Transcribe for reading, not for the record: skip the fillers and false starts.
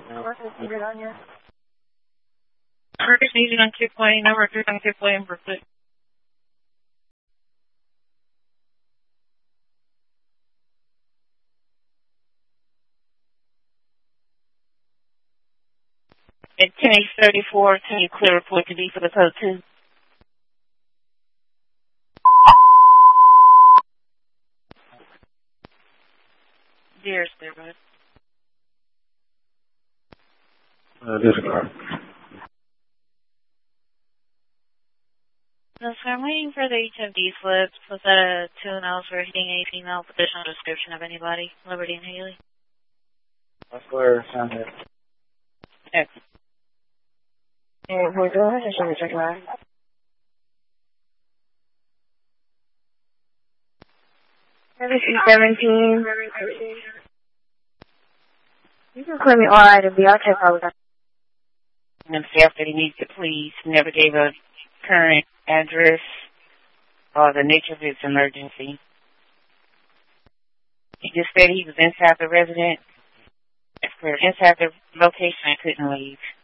What's the secret on you? Purchase needed on Chick-fil-A, number 3 on Chick-fil-A in Brooklyn. At 10:34, can you clear report to be for the code 2? Dear Spirit. Disregard. So I'm waiting for the HMD slips. Was that a 2-0 for hitting a female with additional description of anybody? Liberty and Haley? That's where sound it. Excellent. And we're going to show the check line. $17. You can call me alright and be. I'll check out with that. Himself that he needs to please. Never gave a current address or the nature of his emergency. He just said he was inside the residence. Inside the location and couldn't leave.